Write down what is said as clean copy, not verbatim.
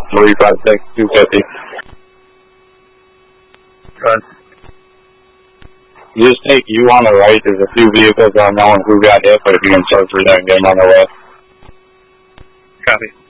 356 250. You just take you on the right. There's a few vehicles unknown who got hit, but if you can search for them, get them on the way. Copy.